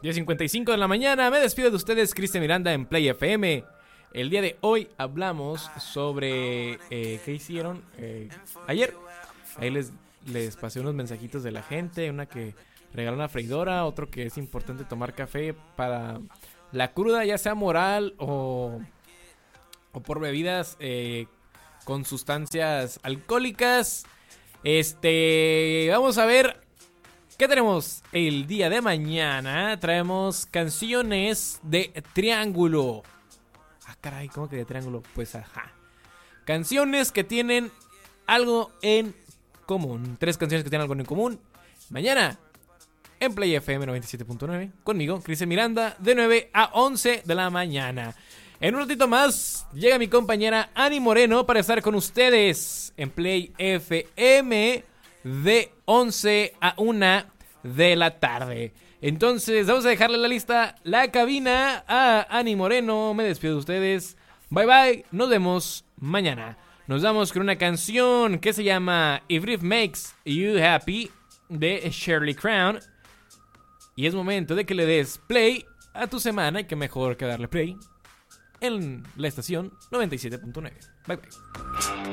10:55 de la mañana. Me despido de ustedes, Cristian Miranda en Play FM. El día de hoy hablamos sobre qué hicieron ayer. Ahí les pasé unos mensajitos de la gente. Una que regaló una freidora, otro que es importante tomar café para la cruda, ya sea moral o por bebidas con sustancias alcohólicas. Vamos a ver qué tenemos el día de mañana. Traemos canciones de triángulo. Ah, caray, ¿cómo que de triángulo? Pues ajá. Canciones que tienen algo en común. 3 canciones que tienen algo en común. Mañana en Play FM 97.9. Conmigo, Cristian Miranda, de 9 a 11 de la mañana. En un ratito más llega mi compañera Ani Moreno para estar con ustedes en Play FM de 11 a 1 de la tarde. Entonces vamos a dejarle la lista, la cabina a Ani Moreno. Me despido de ustedes. Bye bye, nos vemos mañana. Nos vamos con una canción que se llama If It Makes You Happy de Shirley Crown. Y es momento de que le des play a tu semana. Y que mejor que darle play en la estación 97.9. Bye bye.